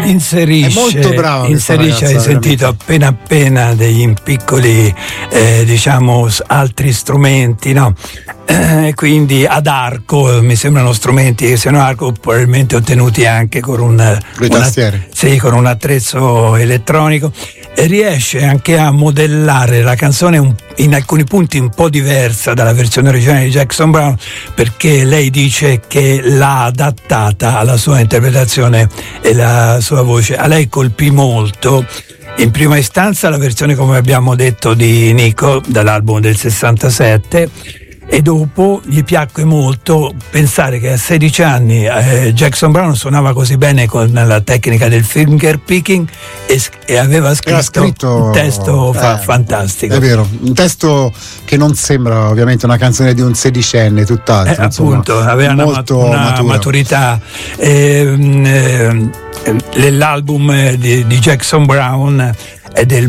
Inserisce, è molto brava, inserisce, hai sentito appena degli piccoli diciamo altri strumenti, no? Quindi ad arco, mi sembrano strumenti che siano arco probabilmente ottenuti anche con con un attrezzo elettronico, e riesce anche a modellare la canzone in alcuni punti un po' diversa dalla versione originale di Jackson Browne, perché lei dice che l'ha adattata alla sua interpretazione e la sua voce. A lei colpì molto in prima istanza la versione, come abbiamo detto, di Nico dall'album del 67, e dopo gli piacque molto pensare che a 16 anni Jackson Browne suonava così bene con la tecnica del finger picking e aveva scritto un testo fantastico. È vero, un testo che non sembra ovviamente una canzone di un sedicenne, tutt'altro. Appunto, aveva una maturità. L'album di Jackson Browne è del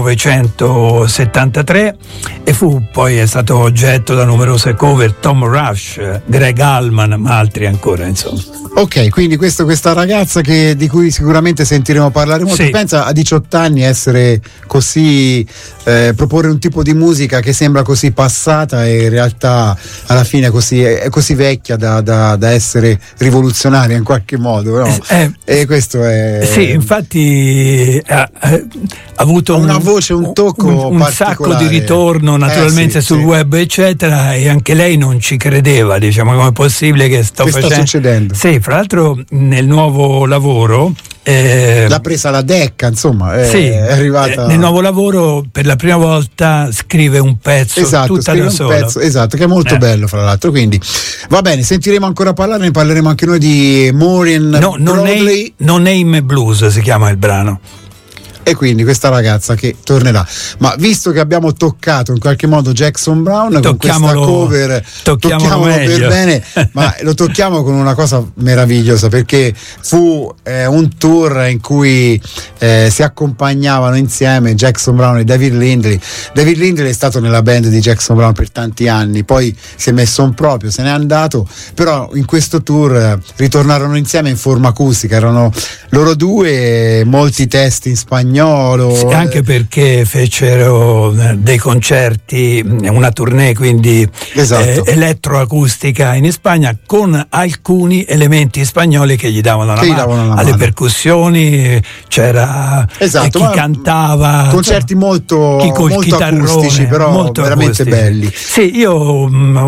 1973 e è stato oggetto da numerose cover, Tom Rush, Greg Allman, ma altri ancora, insomma. Ok, quindi questa ragazza di cui sicuramente sentiremo parlare molto, pensa a 18 anni essere così, proporre un tipo di musica che sembra così passata e in realtà alla fine è così vecchia da essere rivoluzionaria in qualche modo, no? E questo è... Sì, infatti ha avuto una voce, un tocco un sacco di ritorno naturalmente sul web eccetera, e anche lei non ci credeva, diciamo, come è possibile che sta succedendo. Sì, fra l'altro nel nuovo lavoro l'ha presa la Decca, insomma, è arrivata nel nuovo lavoro per la prima volta scrive un pezzo tutta da sola, che è molto bello, fra l'altro. Quindi va bene, sentiremo ancora parlare, ne parleremo anche noi di Maureen Broadley. No Name Blues si chiama il brano. E quindi questa ragazza che tornerà. Ma visto che abbiamo toccato in qualche modo Jackson Browne con questa cover, tocchiamolo per bene, ma lo tocchiamo con una cosa meravigliosa, perché fu un tour in cui si accompagnavano insieme Jackson Browne e David Lindley. David Lindley è stato nella band di Jackson Browne per tanti anni, poi si è messo in proprio, se n'è andato, però in questo tour ritornarono insieme in forma acustica, erano loro due, molti testi in spagnolo. Sì, anche perché fecero dei concerti, una tournée, quindi elettroacustica in Spagna, con alcuni elementi spagnoli che gli davano la mano. Alle percussioni c'era chi cantava, concerti molto acustici, però molto veramente belli. Sì, io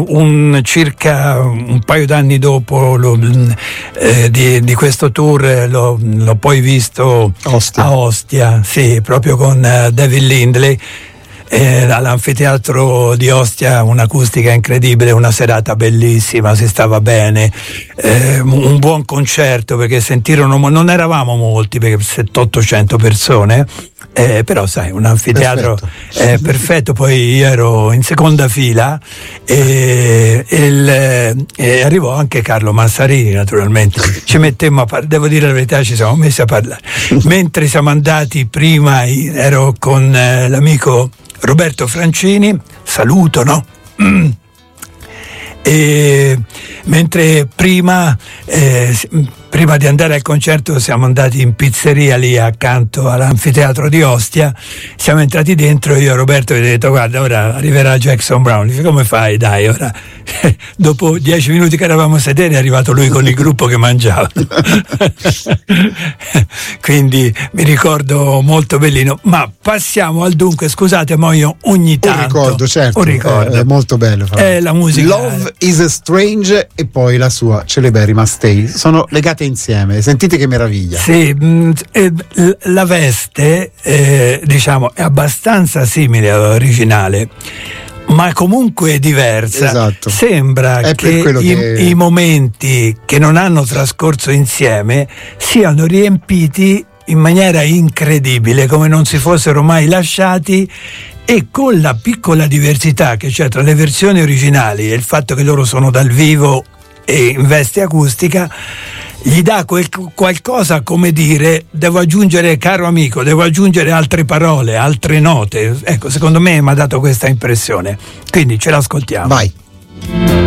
circa un paio d'anni dopo di questo tour l'ho poi visto a Ostia. Sì, proprio con David Lindley all'anfiteatro di Ostia, un'acustica incredibile, una serata bellissima, si stava bene, un buon concerto, perché sentirono, non eravamo molti, perché 700-800 persone, però sai, un anfiteatro perfetto. Poi io ero in seconda fila e arrivò anche Carlo Massarini, naturalmente. Ci mettemmo a parlare, devo dire la verità, ci siamo messi a parlare. Mentre siamo andati, prima ero con l'amico Roberto Francini, saluto, no? E mentre prima di andare al concerto siamo andati in pizzeria lì accanto all'anfiteatro di Ostia, siamo entrati dentro, io e Roberto gli ho detto: guarda, ora arriverà Jackson Browne. Dice: come fai? Dai, ora dopo 10 minuti che eravamo sedenti è arrivato lui con il gruppo che mangiava. Quindi mi ricordo molto bellino. Ma passiamo al dunque, scusate, ma io ogni tanto un ricordo, è molto bello, è la musica. Love is Strange e poi la sua celeberrima Stay sono legate insieme, sentite che meraviglia. Sì, la veste diciamo è abbastanza simile all'originale, ma comunque diversa. Esatto. Sembra che i momenti che non hanno trascorso insieme siano riempiti in maniera incredibile, come non si fossero mai lasciati, e con la piccola diversità che c'è tra le versioni originali e il fatto che loro sono dal vivo e in veste acustica, gli dà qualcosa, come dire: devo aggiungere, caro amico, devo aggiungere altre parole, altre note. Ecco, secondo me mi ha dato questa impressione, quindi ce l'ascoltiamo. Vai.